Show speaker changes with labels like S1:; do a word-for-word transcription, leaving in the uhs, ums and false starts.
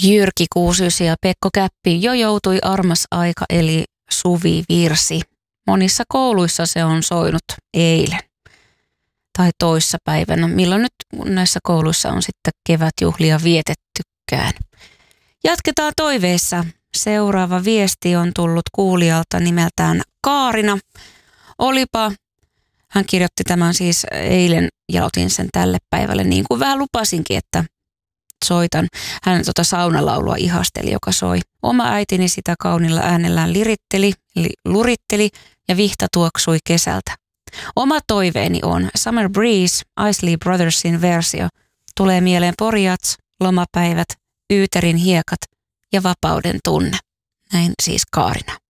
S1: Jyrki Kuusysi ja Pekko Käppi jo joutui armas aika eli suvivirsi. Monissa kouluissa se on soinut eilen tai toissapäivänä, milloin nyt näissä kouluissa on sitten kevätjuhlia vietettykään. Jatketaan toiveissa. Seuraava viesti on tullut kuulijalta nimeltään Kaarina. Olipa, hän kirjoitti tämän siis eilen ja otin sen tälle päivälle niin kuin vähän lupasinkin, että soitan. Hän tuota saunalaulua ihasteli, joka soi. Oma äitini sitä kaunilla äänellään liritteli, eli luritteli ja vihta tuoksui kesältä. Oma toiveeni on Summer Breeze, Isley Brothersin versio. Tulee mieleen Porjats, lomapäivät, Yyterin hiekat ja vapauden tunne. Näin siis Kaarina.